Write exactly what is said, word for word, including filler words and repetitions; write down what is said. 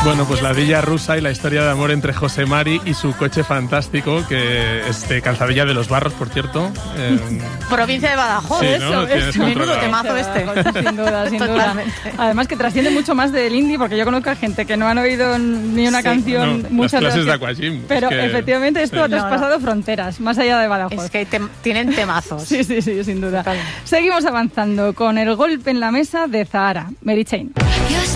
Bueno, pues la Villa Rusa y la historia de amor entre José Mari y su coche fantástico, que es de Calzadilla de los Barros, por cierto. Eh, Provincia de Badajoz, sí, eso. ¿no? Es menudo temazo este. Sin duda, sin duda. Además que trasciende mucho más del indie, porque yo conozco a gente que no han oído ni una sí, canción. No, muchas las clases de, de Aquagym. Pero es que, efectivamente esto sí. ha traspasado no, no. fronteras, más allá de Badajoz. Es que te, tienen temazos. Sí, sí, sí, sin duda. Totalmente. Seguimos avanzando con El golpe en la mesa de Zahara, Mary Chain.